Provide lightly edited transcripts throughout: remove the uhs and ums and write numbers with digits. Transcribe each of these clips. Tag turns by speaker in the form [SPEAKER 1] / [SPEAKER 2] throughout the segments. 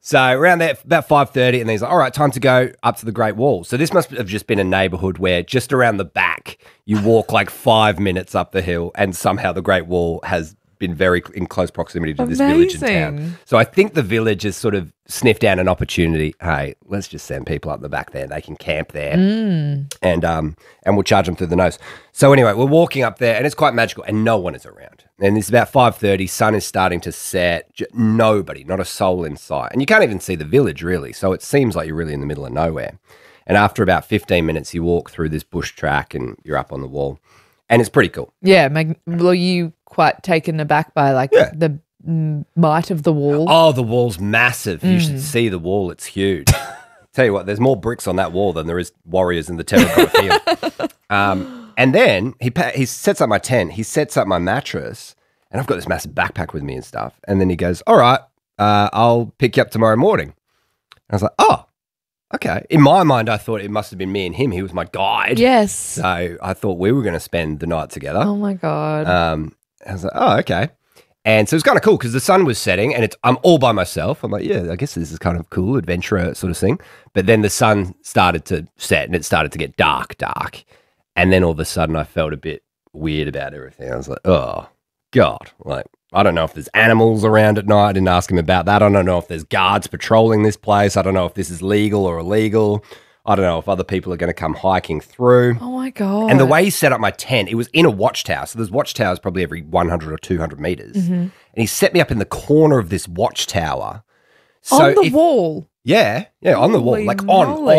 [SPEAKER 1] So around there, about 5:30, and then he's like, all right, time to go up to the Great Wall. So this must have just been a neighbourhood where just around the back, you walk like 5 minutes up the hill, and somehow the Great Wall has been very in close proximity to this village and town. So I think the village has sort of sniffed down an opportunity. Hey, let's just send people up the back there. They can camp there, and we'll charge them through the nose. So anyway, we're walking up there, and it's quite magical, and no one is around. And it's about 5:30. Sun is starting to set. Nobody, not a soul in sight, and you can't even see the village really. So it seems like you're really in the middle of nowhere. And after about 15 minutes, you walk through this bush track, and you're up on the wall, and it's pretty cool.
[SPEAKER 2] Yeah, were you quite taken aback by the might of the wall?
[SPEAKER 1] Oh, the wall's massive. You should see the wall. It's huge. Tell you what, there's more bricks on that wall than there is warriors in the terracotta field. And then he sets up my tent. He sets up my mattress, and I've got this massive backpack with me and stuff. And then he goes, all right, I'll pick you up tomorrow morning. And I was like, oh, okay. In my mind, I thought it must have been me and him. He was my guide.
[SPEAKER 2] Yes.
[SPEAKER 1] So I thought we were going to spend the night together.
[SPEAKER 2] Oh, my God.
[SPEAKER 1] I was like, oh, okay. And so it was kind of cool because the sun was setting and I'm all by myself. I'm like, yeah, I guess this is kind of cool, adventurer sort of thing. But then the sun started to set and it started to get dark. And then all of a sudden I felt a bit weird about everything. I was like, oh, God. Like, I don't know if there's animals around at night. I didn't ask him about that. I don't know if there's guards patrolling this place. I don't know if this is legal or illegal. I don't know if other people are going to come hiking through.
[SPEAKER 2] Oh, my God.
[SPEAKER 1] And the way he set up my tent, it was in a watchtower. So there's watchtowers probably every 100 or 200 meters. Mm-hmm. And he set me up in the corner of this watchtower. So
[SPEAKER 2] on the wall?
[SPEAKER 1] Yeah, on the wall. Like in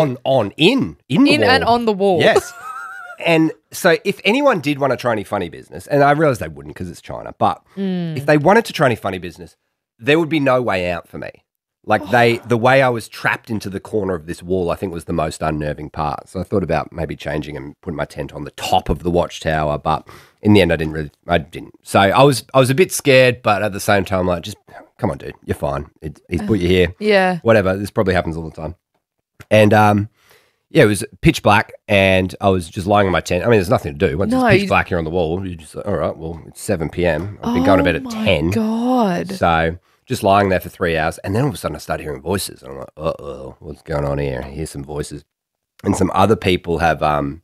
[SPEAKER 1] the wall.
[SPEAKER 2] And on the wall.
[SPEAKER 1] Yes. And so if anyone did want to try any funny business, and I realize they wouldn't because it's China, but if they wanted to try any funny business, there would be no way out for me. Like the way I was trapped into the corner of this wall, I think was the most unnerving part. So I thought about maybe changing and putting my tent on the top of the watchtower, but in the end, I didn't. So I was a bit scared, but at the same time, like, just come on, dude, you're fine. He's put you here.
[SPEAKER 2] Yeah.
[SPEAKER 1] Whatever. This probably happens all the time. And yeah, it was pitch black, and I was just lying in my tent. I mean, there's nothing to do. Once it's pitch black here on the wall, you're just like, all right, well, it's 7 p.m. I've been going to bed at 10.
[SPEAKER 2] Oh, my God.
[SPEAKER 1] So just lying there for 3 hours, and then all of a sudden I started hearing voices. And I'm like, uh-oh, what's going on here? I hear some voices. And some other people have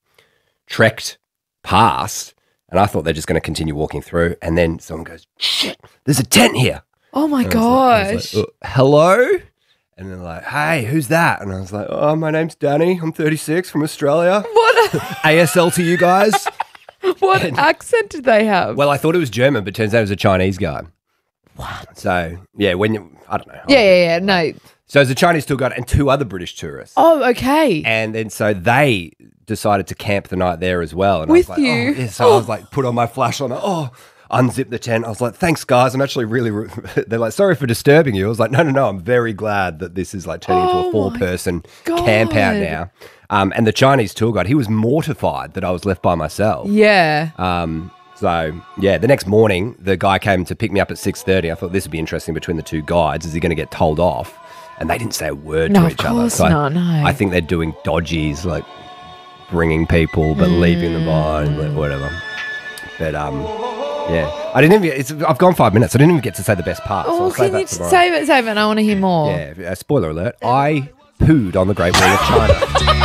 [SPEAKER 1] trekked past, and I thought they're just going to continue walking through. And then someone goes, shit, there's a tent here.
[SPEAKER 2] Oh, my gosh.
[SPEAKER 1] I was like, hello? And they're like, hey, who's that? And I was like, oh, my name's Danny. I'm 36 from Australia.
[SPEAKER 2] What?
[SPEAKER 1] ASL to you guys.
[SPEAKER 2] What accent did they have?
[SPEAKER 1] Well, I thought it was German, but turns out it was a Chinese guy.
[SPEAKER 2] What?
[SPEAKER 1] So, yeah, I don't know.
[SPEAKER 2] Yeah, no.
[SPEAKER 1] So there's a Chinese tour guide and 2 other British tourists.
[SPEAKER 2] Oh, okay.
[SPEAKER 1] And then so they decided to camp the night there as well. And
[SPEAKER 2] With
[SPEAKER 1] I was like,
[SPEAKER 2] you?
[SPEAKER 1] Oh, yeah. So I was like, put on my flashlight. Unzip the tent. I was like, thanks, guys. I'm actually really, they're like, sorry for disturbing you. I was like, no. I'm very glad that this is like turning into a 4-person camp out now. And the Chinese tour guide, he was mortified that I was left by myself.
[SPEAKER 2] Yeah.
[SPEAKER 1] So, yeah, the next morning, the guy came to pick me up at 6:30. I thought this would be interesting between the 2 guides. Is he going to get told off? And they didn't say a word to each other. So I think they're doing dodgies, like bringing people but leaving them behind, like whatever. But, yeah. I've gone 5 minutes. I didn't even get to say the best part.
[SPEAKER 2] Oh,
[SPEAKER 1] so
[SPEAKER 2] can you save it? I want to hear more.
[SPEAKER 1] Yeah, spoiler alert. I pooed on the Great Wall of China.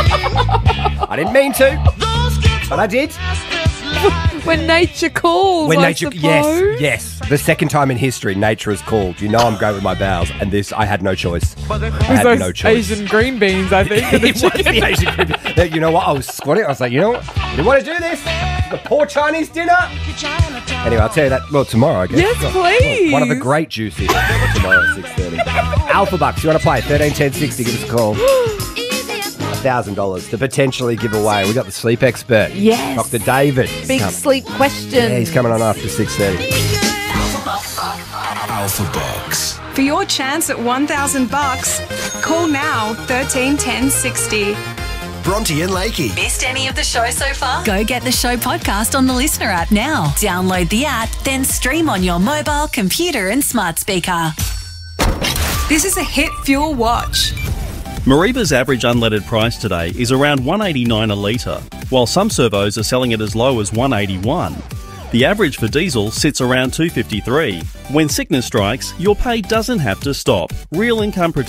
[SPEAKER 1] I didn't mean to, but I did.
[SPEAKER 2] When nature calls, I suppose.
[SPEAKER 1] Yes. The second time in history, nature has called. You know I'm great with my bowels, and this, I had no choice. I had no choice.
[SPEAKER 2] Asian green beans, I think.
[SPEAKER 1] It was the Asian green beans. You know what? I was squatting. I was like, you know what? You want to do this? The poor Chinese dinner? Anyway, I'll tell you that, tomorrow, I guess.
[SPEAKER 2] Yes, please.
[SPEAKER 1] One of the great juices tomorrow at 6:30. Alpha Bucks, you want to play? 13 10 60, give us a call. $1,000 to potentially give away. We got the sleep expert.
[SPEAKER 2] Yes.
[SPEAKER 1] Dr. David.
[SPEAKER 2] Big sleep question.
[SPEAKER 1] Yeah, he's coming on after 6:30.
[SPEAKER 3] Alpha Bucks.
[SPEAKER 4] For your chance at $1,000, call now 13 10 60.
[SPEAKER 3] Bronte and Lakey.
[SPEAKER 5] Missed any of the show so far? Go get the show podcast on the Listener app now. Download the app, then stream on your mobile, computer and smart speaker.
[SPEAKER 4] This is a Hit Fuel Watch.
[SPEAKER 6] Mariba's average unleaded price today is around $1.89 a litre, while some servos are selling it as low as $1.81. The average for diesel sits around $2.53. When sickness strikes, your pay doesn't have to stop. Real income protection